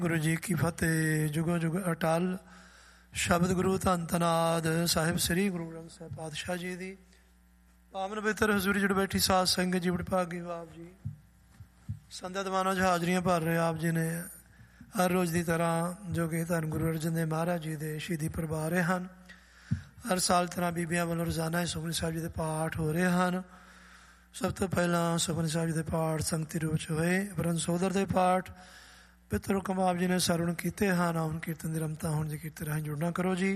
ਗੁਰੂ ਜੀ ਕੀ ਫਤਿਹ। ਜੁਗੋ ਜੁਗ ਅਟਲ ਸ਼ਬਦ ਗੁਰੂ ਧੰਨ ਧਨਾਦ ਸਾਹਿਬ ਸ੍ਰੀ ਗੁਰੂ ਗ੍ਰੰਥ ਸਾਹਿਬ ਪਾਤਸ਼ਾਹ ਜੀ ਦੀ ਪਾਵਨ ਪਵਿੱਤਰ ਹਜ਼ੂਰੀ ਜੁੜ ਬੈਠੀ ਸਾਧ ਸੰਗਤ ਜੀ, ਬੜੇ ਭਾਗੀ ਆਪ ਜੀ ਸੰਗਤ ਦੀਵਾਨਾਂ 'ਚ ਹਾਜ਼ਰੀਆਂ ਭਰ ਰਹੇ ਆਪ ਜੀ ਨੇ ਹਰ ਰੋਜ਼ ਦੀ ਤਰ੍ਹਾਂ ਜੋ ਕਿ ਧੰਨ ਗੁਰੂ ਅਰਜਨ ਦੇਵ ਮਹਾਰਾਜ ਜੀ ਦੇ ਸ਼ਹੀਦੀ ਪ੍ਰਭਾ ਰਹੇ ਹਨ। ਹਰ ਸਾਲ ਤਰ੍ਹਾਂ ਬੀਬੀਆਂ ਵੱਲੋਂ ਰੋਜ਼ਾਨਾ ਸੁਖਮਨੀ ਸਾਹਿਬ ਜੀ ਦੇ ਪਾਠ ਹੋ ਰਹੇ ਹਨ। ਸਭ ਤੋਂ ਪਹਿਲਾਂ ਸੁਖਮਨੀ ਸਾਹਿਬ ਜੀ ਦੇ ਪਾਠ ਸੰਗਤੀ ਰੂਪ 'ਚ ਹੋਏ, ਬ੍ਰਹਮ ਸੋਦਰ ਦੇ ਪਾਠ ਪਿੱਤਰ ਹੁਕਮ ਆਪ ਜੀ ਨੇ ਸਰਵਣ ਕੀਤੇ ਹਨ। ਹੁਣ ਕੀਰਤਨ ਦੀ ਰਮਤਾ ਹੁਣ ਜੀ ਕੀਰਤਨ ਰਾਹੀਂ ਜੁੜਨਾ ਕਰੋ ਜੀ।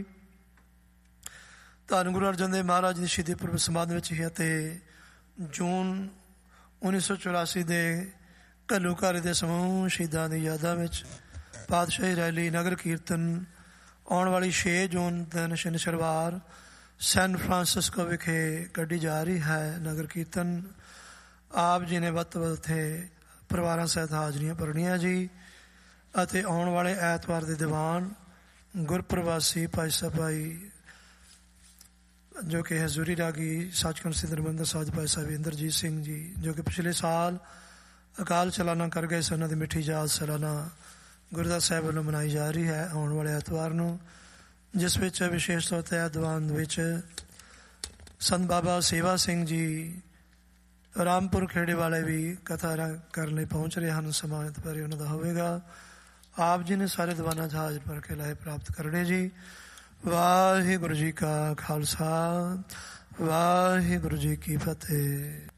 ਧੰਨ ਗੁਰੂ ਅਰਜਨ ਦੇਵ ਮਹਾਰਾਜ ਦੀ ਸ਼ਹੀਦੀ ਪੁਰਬ ਸਮਾਧ ਵਿੱਚ ਹੀ ਅਤੇ ਜੂਨ 1984 ਦੇ ਘੱਲੂਘਾਰੇ ਦੇ ਸਮੂਹ ਸ਼ਹੀਦਾਂ ਦੀ ਯਾਦਾਂ ਵਿੱਚ ਪਾਤਸ਼ਾਹੀ ਰੈਲੀ ਨਗਰ ਕੀਰਤਨ ਆਉਣ ਵਾਲੀ 6 ਜੂਨ ਦਿਨ ਸ਼ਨੀਵਾਰ ਸੈਨ ਫਰਾਂਸਿਸਕੋ ਵਿਖੇ ਕੱਢੀ ਜਾ ਰਹੀ ਹੈ। ਨਗਰ ਕੀਰਤਨ ਆਪ ਜੀ ਨੇ ਵੱਧ ਤੋਂ ਵੱਧ ਉੱਥੇ ਪਰਿਵਾਰਾਂ ਸਹਿਤ ਹਾਜ਼ਰੀਆਂ ਭਰਨੀਆਂ ਜੀ। ਅਤੇ ਆਉਣ ਵਾਲੇ ਐਤਵਾਰ ਦੇ ਦੀਵਾਨ ਗੁਰਪ੍ਰਵਾਸੀ ਭਾਈ ਸਾਹਿਬ ਭਾਈ ਜੋ ਕਿ ਹਜ਼ੂਰੀ ਰਾਗੀ ਸੱਚਖੰਡ ਸ੍ਰੀ ਹਰਿਮੰਦਰ ਸਾਹਿਬ ਭਾਈ ਸਾਹਿਬ ਇੰਦਰਜੀਤ ਸਿੰਘ ਜੀ ਜੋ ਕਿ ਪਿਛਲੇ ਸਾਲ ਅਕਾਲ ਚਲਾਣਾ ਕਰ ਗਏ ਸਨ, ਉਹਨਾਂ ਦੀ ਮਿੱਠੀ ਯਾਦ ਸਾਲਾਨਾ ਗੁਰਦੁਆਰਾ ਸਾਹਿਬ ਵੱਲੋਂ ਮਨਾਈ ਜਾ ਰਹੀ ਹੈ ਆਉਣ ਵਾਲੇ ਐਤਵਾਰ ਨੂੰ, ਜਿਸ ਵਿੱਚ ਵਿਸ਼ੇਸ਼ ਤੌਰ 'ਤੇ ਦੀਵਾਨ ਵਿੱਚ ਸੰਤ ਬਾਬਾ ਸੇਵਾ ਸਿੰਘ ਜੀ ਰਾਮਪੁਰ ਖੇੜੇ ਵਾਲੇ ਵੀ ਕਥਾ ਕਰਨ ਲਈ ਪਹੁੰਚ ਰਹੇ ਹਨ। ਸਮਾਂ ਪਰ ਉਹਨਾਂ ਦਾ ਹੋਵੇਗਾ। ਆਪ ਜੀ ਨੇ ਸਾਰੇ ਦੀਵਾਨਾਂ 'ਚ ਹਾਜ਼ਰ ਭਰ ਕੇ ਲਾਹੇ ਪ੍ਰਾਪਤ ਕਰਨੇ ਜੀ। ਵਾਹਿਗੁਰੂ ਜੀ ਕਾ ਖਾਲਸਾ, ਵਾਹਿਗੁਰੂ ਜੀ ਕੀ ਫਤਿਹ।